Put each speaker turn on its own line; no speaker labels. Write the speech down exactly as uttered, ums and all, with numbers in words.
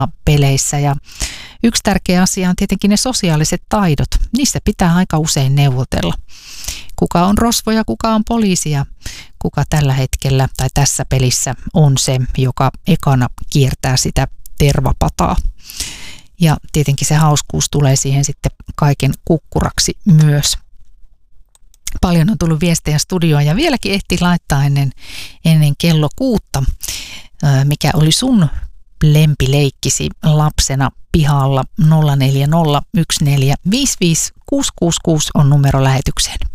peleissä. Ja yksi tärkeä asia on tietenkin ne sosiaaliset taidot. Niistä pitää aika usein neuvotella. Kuka on rosvo ja kuka on poliisi ja kuka tällä hetkellä tai tässä pelissä on se, joka ekana kiertää sitä tervapataa. Ja tietenkin se hauskuus tulee siihen sitten kaiken kukkuraksi myös. Paljon on tullut viestejä studioon ja vieläkin ehti laittaa ennen, ennen kello kuutta, mikä oli sun lempileikkisi lapsena pihalla. Nolla neljä nolla yksi neljä viisi viisi kuusi kuusi kuusi on numero lähetykseen.